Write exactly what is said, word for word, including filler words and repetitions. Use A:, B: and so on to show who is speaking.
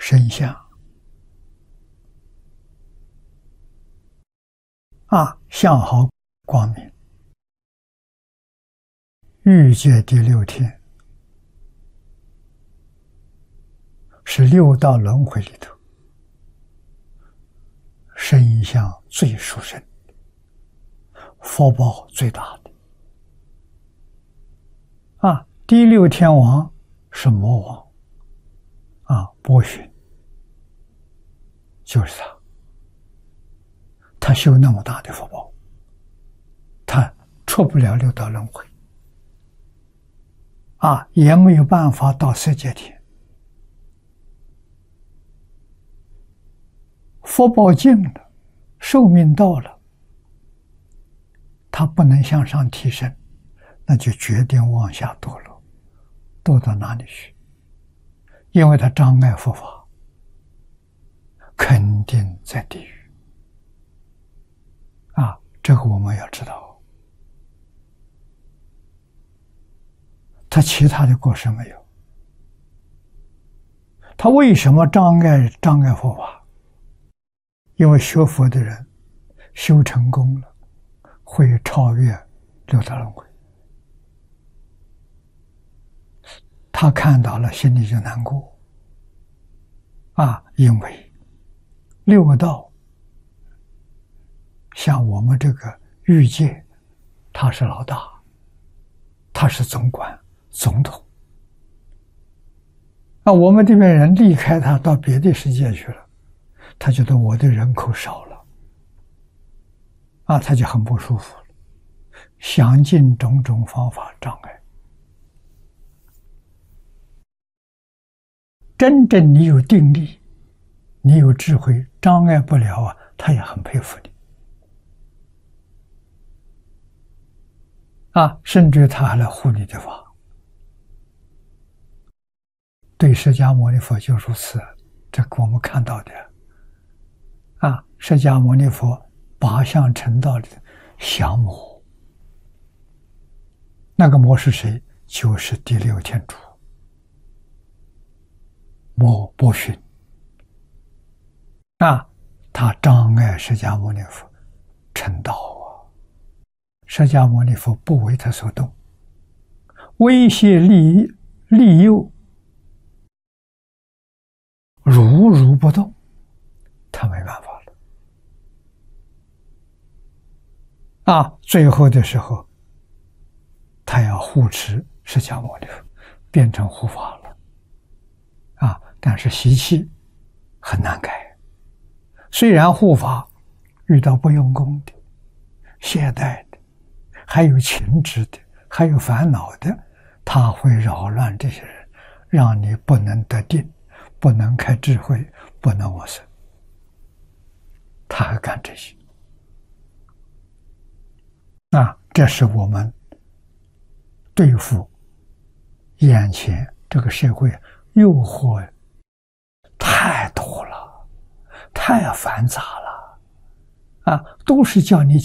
A: 身相啊，相好光明，欲界第六天是六道轮回里头身相最殊胜，福报最大的啊。第六天王是魔王啊，波旬就是他，他修那么大的福报，他出不了六道轮回啊，也没有办法到色界天。福报尽了，寿命到了，他不能向上提升，那就决定往下堕落，堕到哪里去？因为他障碍佛法，肯定在地狱啊！这个我们要知道。他其他的过失没有，他为什么障碍障碍佛法？因为学佛的人修成功了，会超越六道轮回。他看到了，心里就难过啊！因为六道像我们这个欲界，他是老大，他是总管总统。那我们这边人离开他到别的世界去了，他觉得我的人口少了啊，他就很不舒服了，想尽种种方法障碍。真正你有定力，你有智慧，障碍不了啊，他也很佩服你啊，甚至他还来护你的法。对释迦牟尼佛就如此，这个我们看到的啊，释迦牟尼佛八相成道的降魔，那个魔是谁？就是第六天主魔波旬啊，他障碍释迦牟尼佛成道啊。释迦牟尼佛不为他所动，威胁利利诱，如如不动，他没办法了啊。最后的时候，他要护持释迦牟尼佛，变成护法了啊。但是习气很难改，虽然护法遇到不用功的、懈怠的，还有情执的，还有烦恼的，他会扰乱这些人，让你不能得定，不能开智慧，不能往生。他还干这些啊，这是我们对付眼前这个社会诱惑太多了，太繁杂了啊，都是叫你